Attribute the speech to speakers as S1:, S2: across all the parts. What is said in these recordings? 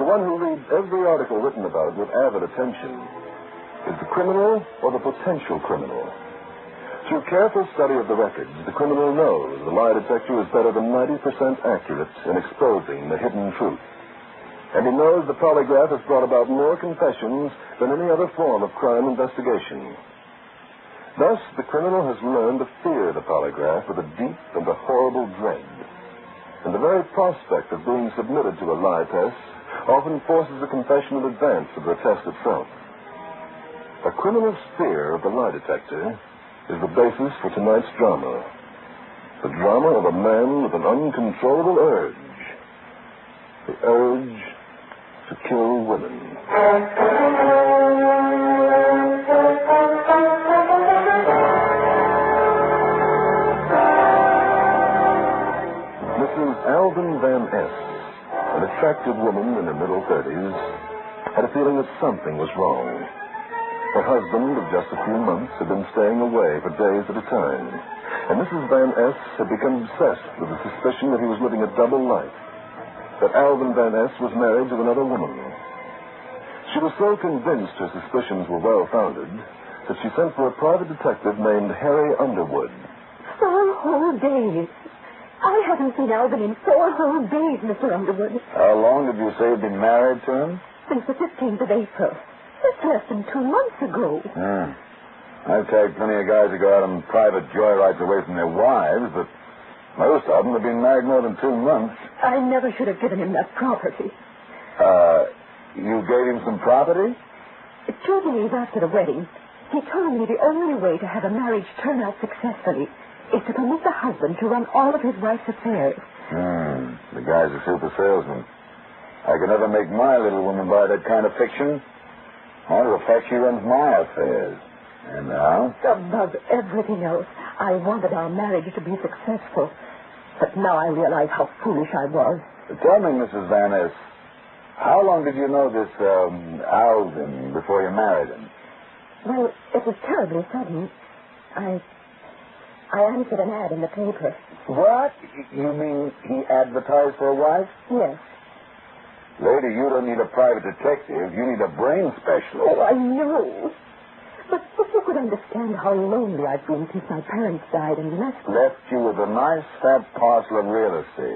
S1: the one who reads every article written about it with avid attention is the criminal or the potential criminal. Through careful study of the records, the criminal knows the lie detector is better than 90% accurate in exposing the hidden truth. And he knows the polygraph has brought about more confessions than any other form of crime investigation. Thus, the criminal has learned to fear the polygraph with a deep and a horrible dread. And the very prospect of being submitted to a lie test often forces a confession in advance of the test itself. A criminal's fear of the lie detector is the basis for tonight's drama. The drama of a man with an uncontrollable urge. The urge to kill women. Mrs. Alvin Van S., an attractive woman in her middle 30s, had a feeling that something was wrong. Her husband of just a few months had been staying away for days at a time, and Mrs. Van S. had become obsessed with the suspicion that he was living a double life, that Alvin Van S. was married to another woman. She was so convinced her suspicions were well-founded that she sent for a private detective named Harry Underwood.
S2: 4 whole days. I haven't seen Alvin in 4 whole days, Mr. Underwood.
S3: How long did you say you'd been married to him?
S2: Since the 15th of April. It's less than 2 months ago.
S3: I've tagged plenty of guys who go out on private joyrides away from their wives, but most of them have been married more than 2 months.
S2: I never should have given him that property.
S3: You gave him some property?
S2: 2 days after the wedding, he told me the only way to have a marriage turn out successfully is to permit the husband to run all of his wife's affairs.
S3: The guy's a super salesman. I could never make my little woman buy that kind of fiction. Matter of fact, she runs my affairs. And now?
S2: Above everything else, I wanted our marriage to be successful. But now I realize how foolish I was.
S3: Tell me, Mrs. Van Ness, how long did you know this Alvin before you married him?
S2: Well, it was terribly sudden. I answered an ad in the paper.
S3: What? You mean he advertised for a wife?
S2: Yes.
S3: Lady, you don't need a private detective. You need a brain specialist.
S2: Oh, I know. But if you could understand how lonely I've been since my parents died and left me.
S3: Left you with a nice fat parcel of real estate.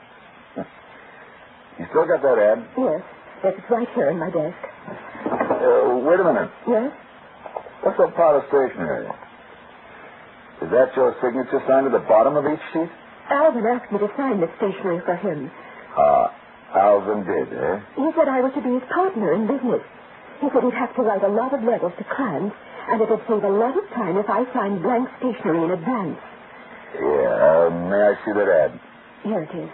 S3: You still got that ad?
S2: Yes. Yes, it's right here in my desk.
S3: Wait a minute.
S2: Yes?
S3: What's that pile of stationery? Is that your signature signed at the bottom of each sheet?
S2: Alvin asked me to sign this stationery for him.
S3: Alvin did, eh?
S2: He said I was to be his partner in business. He said he'd have to write a lot of letters to clients, and it would save a lot of time if I signed blank stationery in advance.
S3: Yeah, may I see that ad?
S2: Here it is.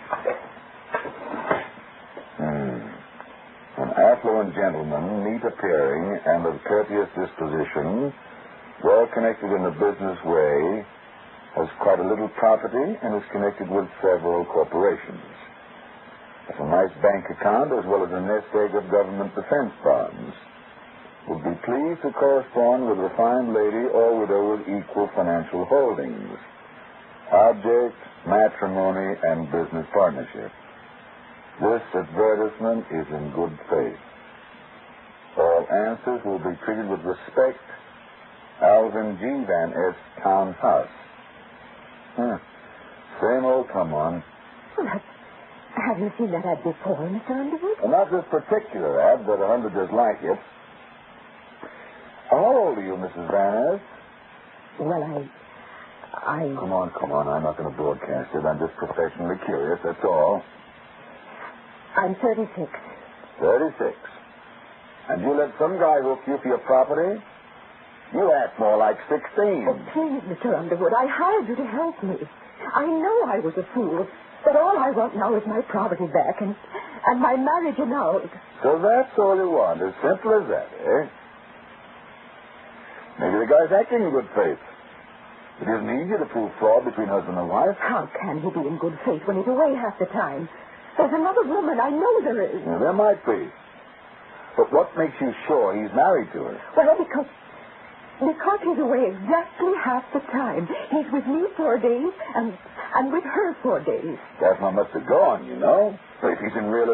S3: An affluent gentleman, neat appearing and of courteous disposition, well connected in a business way, has quite a little property and is connected with several corporations. Has a nice bank account as well as a nest egg of government defense bonds. Would be pleased to correspond with a fine lady or widow with equal financial holdings. Object, matrimony, and business partnership. This advertisement is in good faith. All answers will be treated with respect. Alvin G. Van S. Townhouse. Same old come on.
S2: Well, have you seen that ad before, Mr. Underwood?
S3: Well, not this particular ad, but 100 just like it. How old are you, Mrs. Van S?
S2: Well, I...
S3: Come on. I'm not going to broadcast it. I'm just professionally curious, that's all.
S2: I'm 36.
S3: 36. And you let some guy hook you for your property? You act more like 16.
S2: Oh, please, Mr. Underwood, I hired you to help me. I know I was a fool, but all I want now is my property back and my marriage annulled.
S3: So that's all you want, as simple as that, eh? Maybe the guy's acting in good faith. It isn't easy to prove fraud between husband and wife.
S2: How can he be in good faith when he's away half the time? There's another woman. I know there is.
S3: Yeah, there might be. But what makes you sure he's married to her?
S2: Well, because he's away exactly half the time. He's with me 4 days and with her 4 days.
S3: That's not much to go on, you know. If he's in real